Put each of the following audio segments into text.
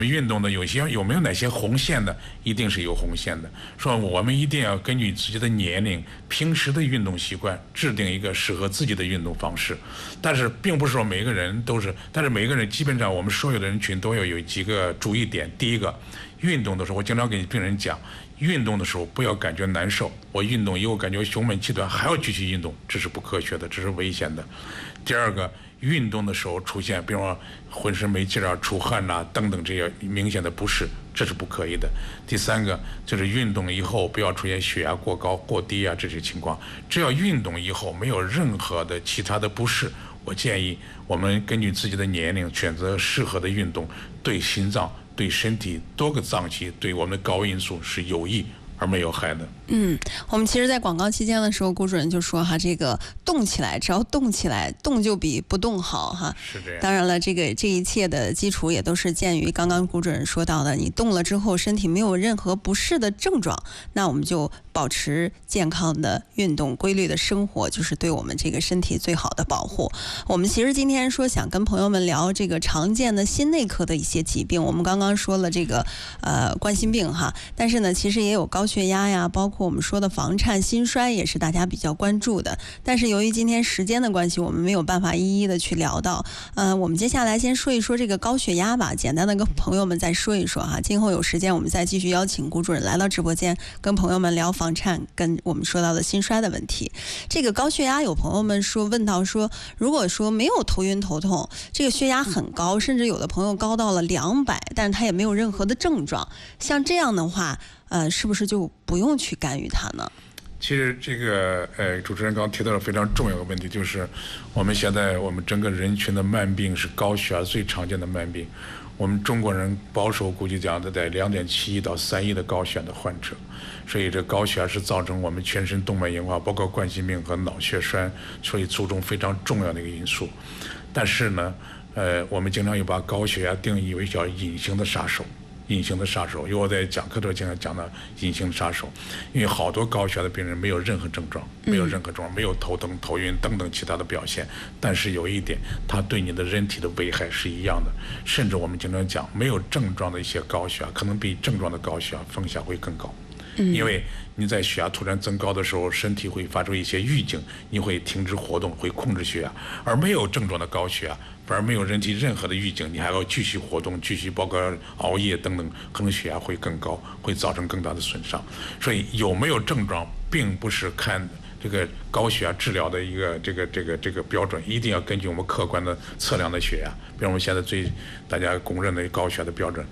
运动的有没有哪些红线的？一定是有红线的。说我们一定要根据自己的年龄、平时的运动习惯，制定一个适合自己的运动方式。但是并不是说每个人都是，但是每个人基本上我们所有的人群都要有几个注意点。第一个，运动的时候，我经常给病人讲，运动的时候不要感觉难受。我运动以后感觉胸闷气短，还要继续运动，这是不科学的，这是危险的。第二个，运动的时候出现，比如说浑身没劲儿、出汗呐、等等这些明显的不适，这是不可以的。第三个就是运动以后不要出现血压过高、过低啊这些情况。只要运动以后没有任何的其他的不适，我建议我们根据自己的年龄选择适合的运动，对心脏、对身体多个脏器、对我们的高危因素是有益而没有害的。 我们其实在广告期间的时候，顾主任就说哈，这个动起来，只要动起来，动就比不动好哈。 是这样。 当然了，这一切的基础也都是鉴于刚刚顾主任说到的，你动了之后身体没有任何不适的症状，那我们就保持健康的运动、规律的生活，就是对我们这个身体最好的保护。我们其实今天说想跟朋友们聊这个常见的心内科的一些疾病，我们刚刚说了这个冠心病哈，但是呢，其实也有高血压呀，包括我们说的房颤、心衰也是大家比较关注的。但是由于今天时间的关系，我们没有办法一一的去聊到。我们接下来先说一说这个高血压吧，简单的跟朋友们再说一说哈。今后有时间我们再继续邀请顾主任来到直播间，跟朋友们聊房颤跟我们说到的心衰的问题。这个高血压，有朋友们问到说，如果说没有头晕头痛，这个血压很高，甚至有的朋友高到了200，但是他也没有任何的症状，像这样的话，是不是就不用去干预它呢？ 其实这个主持人刚刚提到了非常重要的问题，就是我们现在我们整个人群的慢病是高血压最常见的慢病。我们中国人保守估计讲的在2.7亿到3亿的高血压的患者，所以这高血压是造成我们全身动脉硬化，包括冠心病和脑血栓，所以其中非常重要的一个因素。但是呢，我们经常又把高血压定义为叫隐形的杀手。隐形的杀手，因为我在讲课的时候经常讲到隐形杀手，因为好多高血压的病人没有任何症状，没有头疼、头晕等等其他的表现，但是有一点，它对你的人体的危害是一样的，甚至我们经常讲，没有症状的一些高血压，可能比症状的高血压风险会更高。因为你在血压突然增高的时候，身体会发出一些预警，你会停止活动，会控制血压。而没有症状的高血压，反而没有人体任何的预警，你还要继续活动，继续包括熬夜等等，可能血压会更高，会造成更大的损伤。所以有没有症状，并不是看这个高血压治疗的一个这个标准，一定要根据我们客观的测量的血压。比如我们现在大家公认的高血压的标准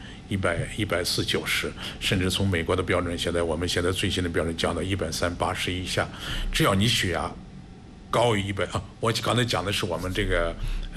140/90，甚至从美国的标准，我们现在最新的标准降到130/80以下。只要你血压高于100啊，我刚才讲的是我们这个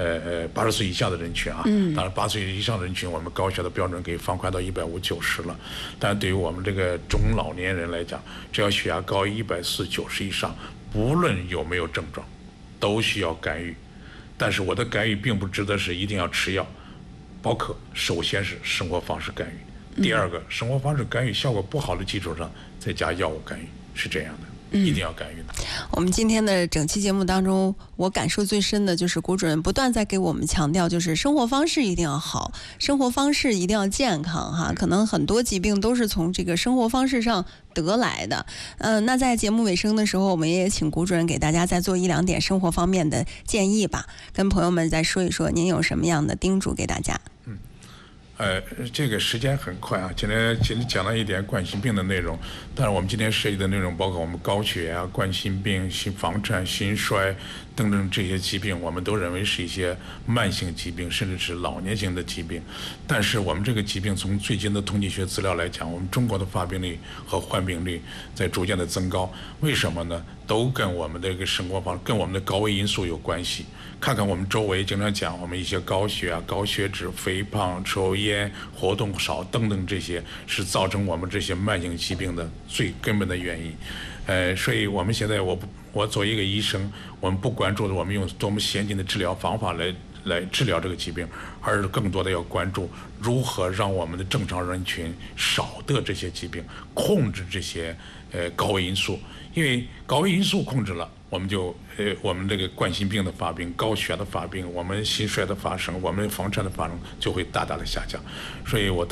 80岁以下的人群啊，当然80岁以上的人群，我们高血压的标准可以放宽到150/90了。但对于我们这个中老年人来讲，只要血压高于140/90以上，不论有没有症状，都需要干预。但是我的干预并不指的是一定要吃药，包括首先是生活方式干预，第二个生活方式干预效果不好的基础上再加药物干预，是这样的。一定要干预的。 我们今天的整期节目当中，我感受最深的就是顾主任不断在给我们强调，就是生活方式一定要好，生活方式一定要健康哈。可能很多疾病都是从这个生活方式上得来的。那在节目尾声的时候，我们也请顾主任给大家再做1-2点生活方面的建议吧，跟朋友们再说一说，您有什么样的叮嘱给大家？ 这个时间很快啊，今天讲了一点冠心病的内容，但是我们今天涉及的内容包括我们高血压、冠心病、房颤、心衰等等这些疾病，我们都认为是一些慢性疾病，甚至是老年型的疾病。但是我们这个疾病从最近的统计学资料来讲，我们中国的发病率和患病率在逐渐的增高。为什么呢？都跟我们的一个生活方式、跟我们的高危因素有关系。看看我们周围经常讲我们一些高血压、高血脂、肥胖、抽烟、活动少等等，这些是造成我们这些慢性疾病的最根本的原因。所以我们现在我作为一个医生，我们不关注的我们用多么先进的治疗方法来治疗这个疾病，而是更多的要关注如何让我们的正常人群少得这些疾病，控制这些高危因素。因为高危因素控制了，我们这个冠心病的发病、高血压的发病、我们心衰的发生、我们房产的发生就会大大的下降。所以我